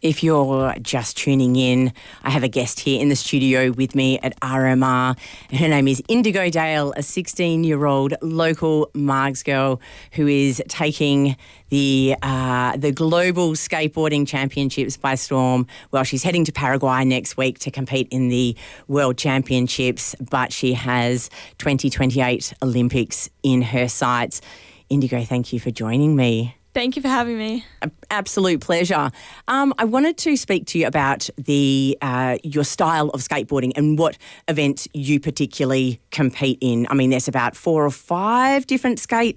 If you're just tuning in, I have a guest here in the studio with me at RMR. Her name is Indigo Dale, a 16-year-old local Margs girl who is taking the Global Skateboarding Championships by storm. Well, she's heading to Paraguay next week to compete in the World Championships, but she has 2028 Olympics in her sights. Indigo, thank you for joining me. Thank you for having me. Absolute pleasure. I wanted to speak to you about your style of skateboarding and what events you particularly compete in. I mean, there's about 4 or 5 different skate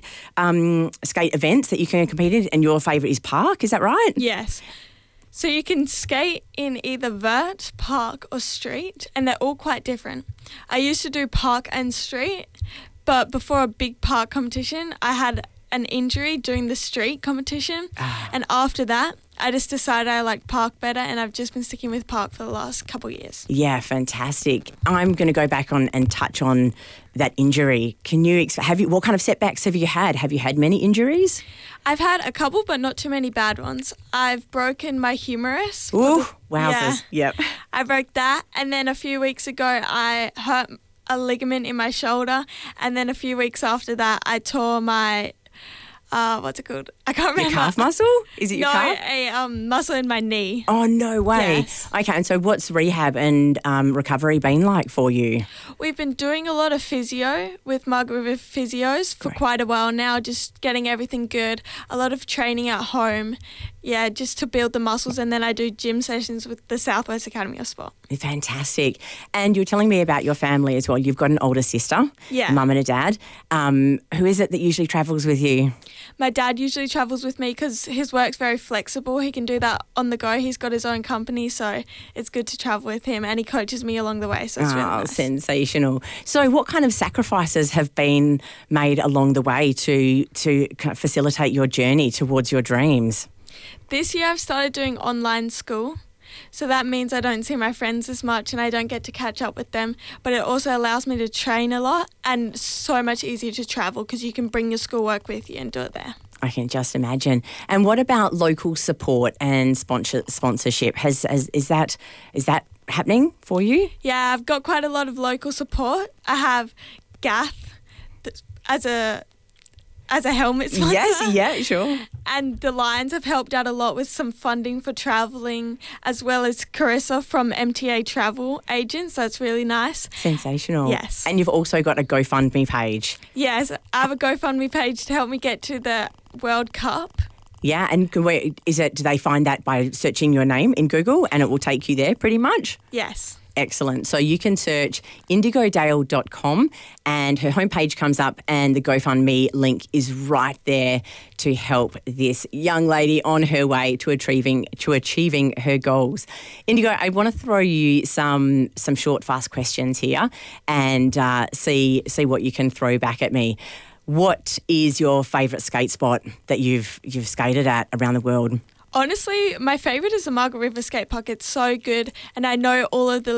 events that you can compete in, and your favourite is park. Is that right? Yes. So you can skate in either vert, park or street, and they're all quite different. I used to do park and street, but before a big park competition, I had an injury doing the street competition, and after that I just decided I liked park better, and I've just been sticking with park for the last couple of years. Yeah, fantastic. I'm going to go back on and touch on that injury. Can you what kind of setbacks have you had? Have you had many injuries? I've had a couple, but not too many bad ones. I've broken my humerus. Ooh, wowzers. Yeah. Yep. I broke that, and then a few weeks ago I hurt a ligament in my shoulder, and then a few weeks after that I tore my what's it called? I can't remember. Your calf muscle? Is it your calf? No, a muscle in my knee. Oh, no way. Yes. Okay, and so what's rehab and recovery been like for you? We've been doing a lot of physio with Margaret River Physios for quite a while now, just getting everything good. A lot of training at home, yeah, just to build the muscles, and then I do gym sessions with the Southwest Academy of Sport. Fantastic. And you're telling me about your family as well. You've got an older sister, mum and a dad. Who is it that usually travels with you? My dad usually travels with me because his work's very flexible. He can do that on the go. He's got his own company, so it's good to travel with him, and he coaches me along the way, so it's really nice. Sensational. So what kind of sacrifices have been made along the way to kind of facilitate your journey towards your dreams? This year I've started doing online school. So that means I don't see my friends as much and I don't get to catch up with them. But it also allows me to train a lot, and so much easier to travel because you can bring your schoolwork with you and do it there. I can just imagine. And what about local support and sponsorship? Is that happening for you? Yeah, I've got quite a lot of local support. I have Gath as a helmet sponsor. Yes, yeah, sure. And the Lions have helped out a lot with some funding for travelling, as well as Carissa from MTA Travel Agents. That's really nice. Sensational. Yes. And you've also got a GoFundMe page. Yes, I have a GoFundMe page to help me get to the World Cup. Yeah, and do they find that by searching your name in Google and it will take you there pretty much? Yes. Excellent. So you can search indigodale.com and her homepage comes up, and the GoFundMe link is right there to help this young lady on her way to achieving her goals. Indigo, I want to throw you some short, fast questions here and see what you can throw back at me. What is your favourite skate spot that you've skated at around the world? Honestly, my favourite is the Margaret River Skate Park. It's so good, and I know all of the